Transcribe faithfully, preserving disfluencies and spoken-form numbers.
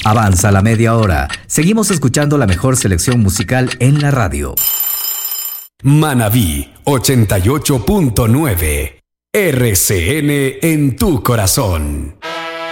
Avanza la media hora. Seguimos escuchando la mejor selección musical en la radio. Manabí ochenta y ocho punto nueve. R C N en tu corazón.